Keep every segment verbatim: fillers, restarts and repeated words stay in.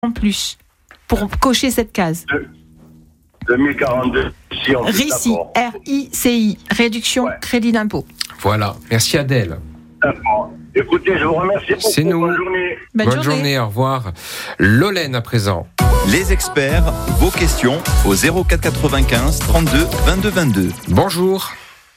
en plus pour cocher cette case. deux mille quarante-deux, si on R I C I, R I C I, réduction ouais. crédit d'impôt. Voilà, merci Adèle. D'accord. Écoutez, je vous remercie beaucoup. C'est nous. Bonne journée. Bonne, Bonne journée. journée, au revoir. Lolène à présent. Les experts, vos questions au zéro quatre quatre-vingt-quinze trente-deux vingt-deux vingt-deux. Bonjour.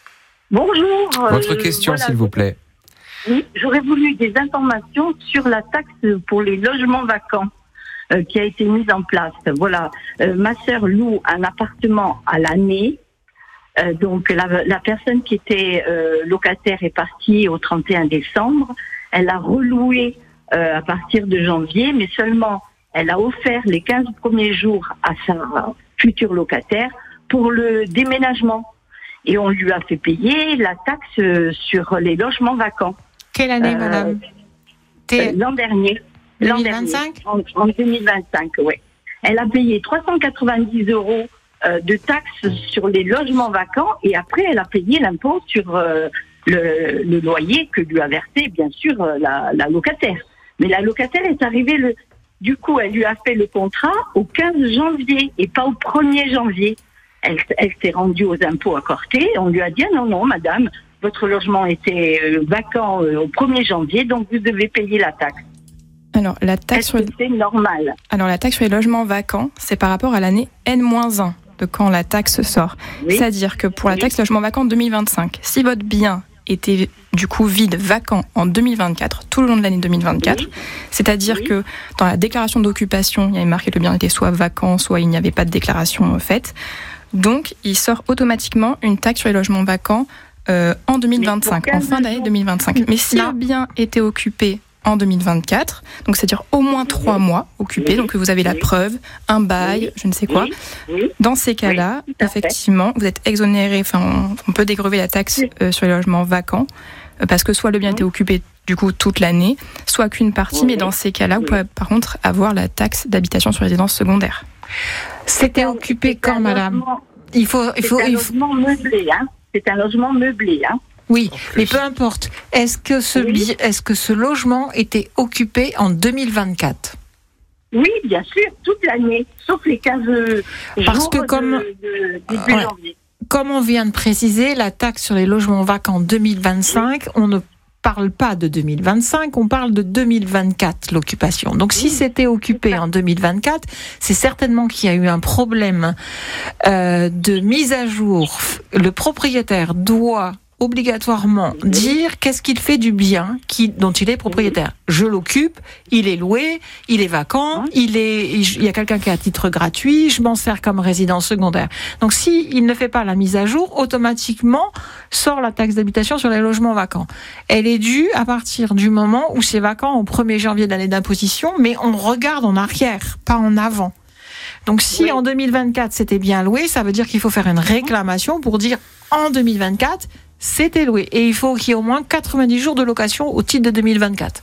Bonjour. Votre euh, question, voilà, s'il vous plaît. Oui, j'aurais voulu des informations sur la taxe pour les logements vacants euh, qui a été mise en place. Voilà, euh, ma sœur loue un appartement à l'année. Euh, donc la, la personne qui était euh, locataire est partie au trente et un décembre. Elle a reloué euh, à partir de janvier, mais seulement elle a offert les quinze premiers jours à sa future locataire pour le déménagement. Et on lui a fait payer la taxe sur les logements vacants. Quelle année, euh, madame euh, L'an dernier. deux mille vingt-cinq L'an dernier, en, en deux mille vingt-cinq, oui. Elle a payé trois cent quatre-vingt-dix euros euh, de taxes sur les logements vacants et après elle a payé l'impôt sur euh, le, le loyer que lui a versé, bien sûr, euh, la, la locataire. Mais la locataire est arrivée le... Du coup, elle lui a fait le contrat au quinze janvier et pas au premier janvier. Elle, elle s'est rendue aux impôts à Corté. On lui a dit ah non, non, madame, votre logement était euh, vacant euh, au premier janvier, donc vous devez payer la taxe. Alors, la taxe sur... c'est normal. Alors, la taxe sur les logements vacants, c'est par rapport à l'année N moins un de quand la taxe sort. Oui. C'est-à-dire que pour la taxe oui. logement vacant deux mille vingt-cinq, si votre bien était du coup vide, vacant en deux mille vingt-quatre, tout le long de l'année deux mille vingt-quatre, oui. c'est-à-dire oui. que dans la déclaration d'occupation, il y avait marqué que le bien était soit vacant, soit il n'y avait pas de déclaration faite. Donc, il sort automatiquement une taxe sur les logements vacants euh, en deux mille vingt-cinq, en fin d'année deux mille vingt-cinq. Mais si non. le bien était occupé en deux mille vingt-quatre, donc c'est-à-dire au moins trois mois occupé, oui. donc vous avez la oui. preuve, un bail, oui. je ne sais quoi. Oui. Dans ces cas-là, oui, effectivement, vous êtes exonéré, enfin, on, on peut dégrever la taxe oui. euh, sur les logements vacants, euh, parce que soit le bien oui. était occupé du coup toute l'année, soit qu'une partie, oui. mais dans ces cas-là, oui. vous pouvez par contre avoir la taxe d'habitation sur résidence secondaire. C'était occupé quand, madame ? Il faut, il faut, c'est un il faut... logement meublé, hein. C'est un logement meublé, hein. Oui, mais peu importe. Est-ce que ce, oui. est-ce que ce logement était occupé en deux mille vingt-quatre ? Oui, bien sûr, toute l'année, sauf les quinze Parce jours que comme, de, de, début ouais. janvier. Comme on vient de préciser, la taxe sur les logements vacants deux mille vingt-cinq, oui. on ne parle pas de deux mille vingt-cinq, on parle de deux mille vingt-quatre, l'occupation. Donc, si c'était occupé en deux mille vingt-quatre, c'est certainement qu'il y a eu un problème euh, de mise à jour. Le propriétaire doit obligatoirement dire qu'est-ce qu'il fait du bien qui, dont il est propriétaire. Je l'occupe, il est loué, il est vacant, il est, il y a quelqu'un qui est à titre gratuit, je m'en sers comme résidence secondaire. Donc si il ne fait pas la mise à jour, automatiquement sort la taxe d'habitation sur les logements vacants. Elle est due à partir du moment où c'est vacant au premier janvier de l'année d'imposition, mais on regarde en arrière, pas en avant. Donc si oui. en deux mille vingt-quatre c'était bien loué, ça veut dire qu'il faut faire une réclamation pour dire en deux mille vingt-quatre c'était loué. Et il faut qu'il y ait au moins quatre-vingt-dix jours de location au titre de deux mille vingt-quatre.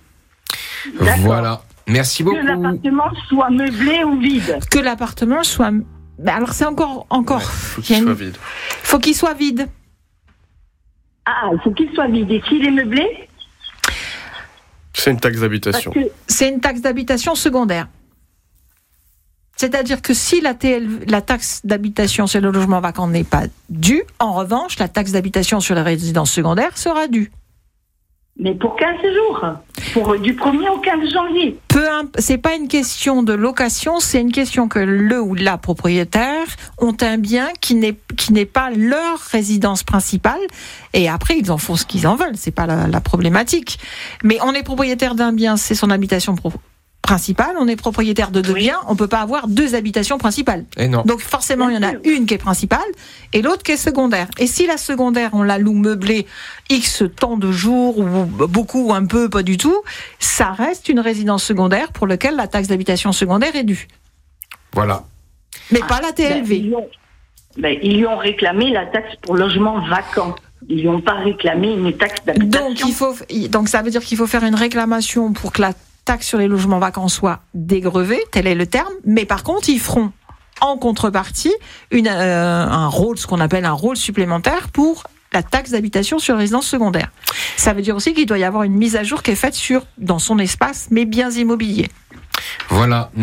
D'accord. Voilà. Merci beaucoup. Que l'appartement soit meublé ou vide. Que l'appartement soit... Alors c'est encore... encore... Ouais, faut qu'il une... soit vide. faut qu'il soit vide. Ah, il faut qu'il soit vide. Et s'il est meublé ? C'est une taxe d'habitation. Que... C'est une taxe d'habitation secondaire. C'est-à-dire que si la, T L V, la taxe d'habitation sur le logement vacant n'est pas due, en revanche, la taxe d'habitation sur les résidences secondaires sera due. Mais pour quinze jours, pour du premier au quinze janvier. Peu imp- c'est pas une question de location, c'est une question que le ou la propriétaire ont un bien qui n'est qui n'est pas leur résidence principale, et après ils en font ce qu'ils en veulent. C'est pas la, la problématique. Mais on est propriétaire d'un bien, c'est son habitation pro- principale. On est propriétaire de deux oui. biens, on peut pas avoir deux habitations principales. Et non. Donc forcément, il y en a une qui est principale et l'autre qui est secondaire. Et si la secondaire, on la loue meublée X temps de jours, ou beaucoup, ou un peu, pas du tout, ça reste une résidence secondaire pour laquelle la taxe d'habitation secondaire est due. Voilà. Mais ah, pas la T L V. Ben, ils, ont, ben, ils lui ont réclamé la taxe pour logement vacant. Ils lui ont pas réclamé une taxe d'habitation. Donc, il faut, donc ça veut dire qu'il faut faire une réclamation pour que la taxe sur les logements vacants soit dégrevée, tel est le terme, mais par contre, ils feront en contrepartie une, euh, un rôle, ce qu'on appelle un rôle supplémentaire pour la taxe d'habitation sur résidence secondaire. Ça veut dire aussi qu'il doit y avoir une mise à jour qui est faite sur, dans son espace, mes biens immobiliers. Voilà.